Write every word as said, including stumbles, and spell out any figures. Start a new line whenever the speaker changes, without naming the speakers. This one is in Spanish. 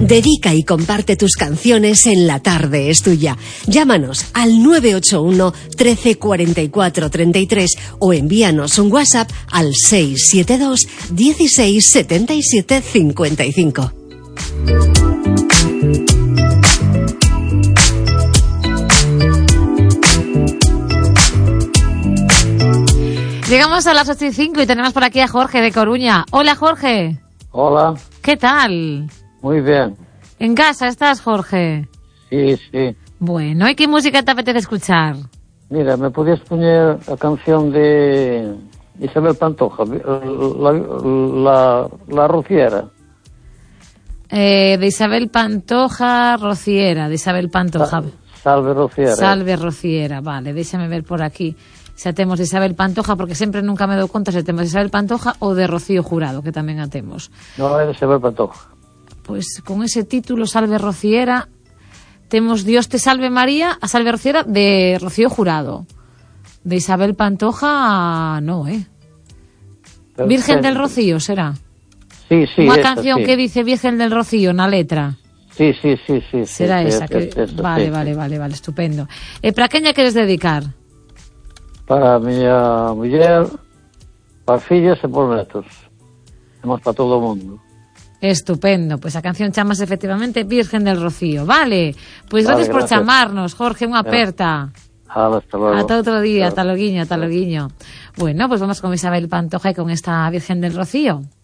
Dedica y comparte tus canciones en La Tarde es Tuya. Llámanos al nueve ocho uno, trece, cuarenta y cuatro, treinta y tres o envíanos un WhatsApp al seis siete dos, dieciséis, setenta y siete, cincuenta y cinco.
Llegamos a las ocho y cinco y tenemos por aquí a Jorge de Coruña. Hola, Jorge.
Hola.
¿Qué tal?
Muy bien.
¿En casa estás, Jorge?
Sí, sí.
Bueno, ¿y qué música te apetece escuchar?
Mira, ¿me podías poner la canción de Isabel Pantoja, la, la, la rociera?
Eh, de Isabel Pantoja, rociera, de Isabel Pantoja.
Salve Rociera.
Salve Rociera, vale, déxame ver por aquí. Se temos de Isabel Pantoja, porque sempre nunca me dou conta se temos de Isabel Pantoja ou de Rocío Jurado, que tamén a temos.
No, é de Isabel Pantoja.
Pois con ese título, Salve Rociera, temos Dios te salve María, a Salve Rociera de Rocío Jurado. De Isabel Pantoja, no, eh? Pero Virgen del Rocío, será?
Sí, sí,
unha
esa,
canción
sí.
que dice Virgen del Rocío na letra.
Sí, sí, sí, sí.
Será
sí,
esa,
sí,
que...
sí, sí,
vale,
sí,
vale,
sí.
vale, vale, estupendo. E para quen lle queres dedicar?
Para a miña muller, para as fillas e para os netos. Temos para todo o mundo.
Estupendo, pois pues a canción chamas efectivamente Virgen del Rocío. Vale, pois pues
vale,
gracias por
gracias.
chamarnos, Jorge, unha aperta.
Hala, hasta luego.
Ata outro día,
Hasta
ata loguiño, ata loguiño. Bueno, pues vamos con Isabel Pantoja y con esta Virgen del Rocío.